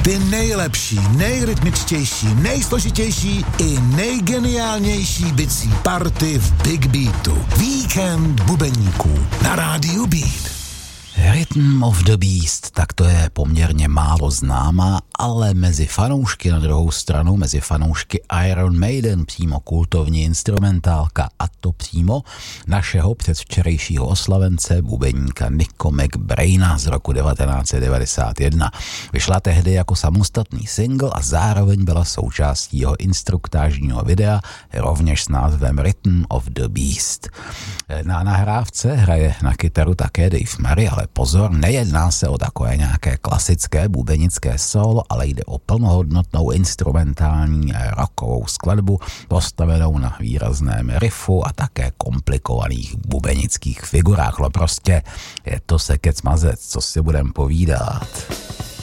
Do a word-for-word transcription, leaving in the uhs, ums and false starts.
Ty nejlepší, nejrytmičtější, nejsložitější i nejgeniálnější bicí party v Big Beatu. Víkend bubeníků na rádiu Beat. Rhythm of the Beast, tak to je poměrně málo známá, ale mezi fanoušky na druhou stranu, mezi fanoušky Iron Maiden přímo kultovní instrumentálka, a to přímo našeho předvčerejšího oslavence, bubeníka Nicka McBraina z roku devatenáct set devadesát jedna. Vyšla tehdy jako samostatný single a zároveň byla součástí jeho instruktážního videa, rovněž s názvem Rhythm of the Beast. Na nahrávce hraje na kytaru také Dave Murray, ale pozor, nejedná se o takové nějaké klasické bubenické solo, ale jde o plnohodnotnou instrumentální rockovou skladbu postavenou na výrazném riffu a také komplikovaných bubenických figurách. No prostě je to sekec mazec, co si budem povídat.